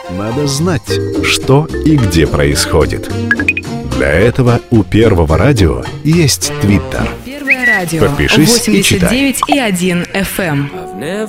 Надо знать, что и где происходит. Для этого у Первого радио есть Твиттер. Первое радио. Подпишись и читай. 89,1 FM.